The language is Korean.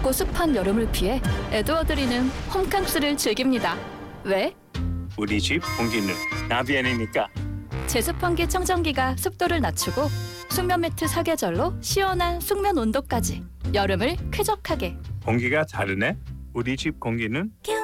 덥고 습한 여름을 피해 에드워드리는 홈캉스를 즐깁니다. 왜? 우리 집 공기는 나비안이니까. 제습환기 청정기가 습도를 낮추고 숙면 매트 사계절로 시원한 숙면 온도까지 여름을 쾌적하게. 공기가 다르네. 우리 집 공기는